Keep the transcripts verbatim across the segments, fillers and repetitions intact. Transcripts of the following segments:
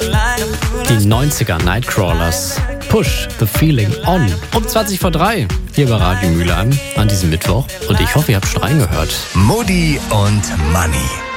Die neunziger Nightcrawlers. Push the feeling on. Um zwanzig vor drei. Hier bei Radio Mülheim an diesem Mittwoch. Und ich hoffe, ihr habt schon reingehört. Mutti und Manni.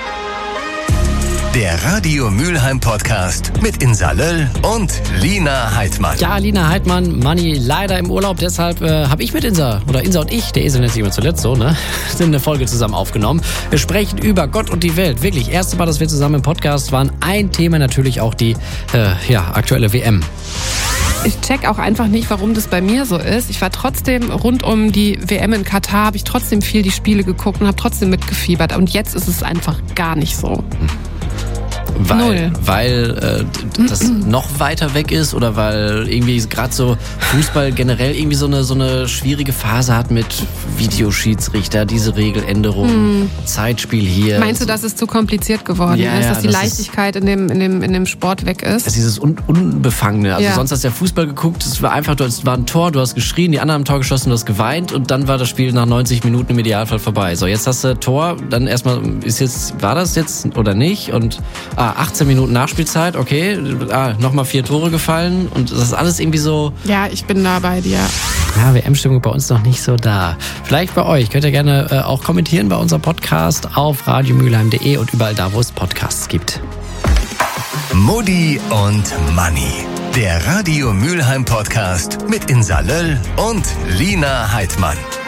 Der Radio Mülheim Podcast mit Insa Löll und Lina Heidmann. Ja, Lina Heidmann, Manni leider im Urlaub, deshalb äh, habe ich mit Insa, oder Insa und ich, der Esel nennt sich immer zuletzt so, ne, sind eine Folge zusammen aufgenommen. Wir sprechen über Gott und die Welt. Wirklich, erste Mal, dass wir zusammen im Podcast waren. Ein Thema natürlich auch die äh, ja, aktuelle W M. Ich check auch einfach nicht, warum das bei mir so ist. Ich war trotzdem rund um die W M in Katar, habe ich trotzdem viel die Spiele geguckt und habe trotzdem mitgefiebert. Und jetzt ist es einfach gar nicht so. Hm. Weil, weil äh, das noch weiter weg ist oder weil irgendwie gerade so Fußball generell irgendwie so eine, so eine schwierige Phase hat mit Videoschiedsrichter, diese Regeländerung, hm. Zeitspiel hier. Meinst du, dass es zu kompliziert geworden ja, ist, ja, dass die das Leichtigkeit in dem, in, dem, in dem Sport weg ist? Das ist dieses Un- Unbefangene. Also ja. sonst hast du ja Fußball geguckt, es war einfach, es war ein Tor, du hast geschrien, die anderen haben ein Tor geschossen, du hast geweint und dann war das Spiel nach neunzig Minuten im Idealfall vorbei. So, jetzt hast du Tor, dann erstmal, ist jetzt, war das jetzt oder nicht? Und ah, achtzehn Minuten Nachspielzeit, okay, ah, nochmal vier Tore gefallen und das ist alles irgendwie so... Ja, ich bin da bei dir. Ja, W M-Stimmung bei uns noch nicht so da. Vielleicht bei euch. Könnt ihr gerne äh, auch kommentieren bei unserem Podcast auf radio mülheim punkt de und überall da, wo es Podcasts gibt. Mutti und Manni. Der Radio Mülheim Podcast mit Insa Löll und Lina Heidmann.